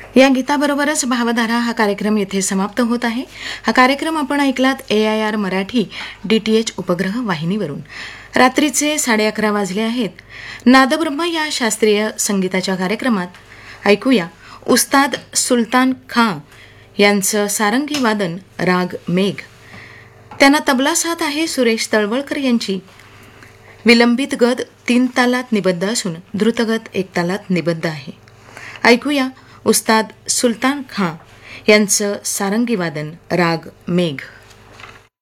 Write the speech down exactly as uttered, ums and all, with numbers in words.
या गीताबरोबरच भावधारा हा कार्यक्रम येथे समाप्त होत आहे. हा कार्यक्रम आपण ऐकलात ए I R Marathi D T H उपग्रह वाहिनीवरून. रात्रीचे साडे अकरा वाजले आहेत. नादब्रह्म या शास्त्रीय संगीताच्या कार्यक्रमात ऐकूया उस्ताद सुलतान खां यांचं सारंगी वादन राग मेघ. त्यांना तबला साथ आहे सुरेश तळवळकर यांची. विलंबित गद तीन तालात निबद्ध असून द्रुतगत एक तालात निबद्ध आहे. ऐकूया उस्ताद सुलतान खां यांचं सारंगी वादन राग मेघ.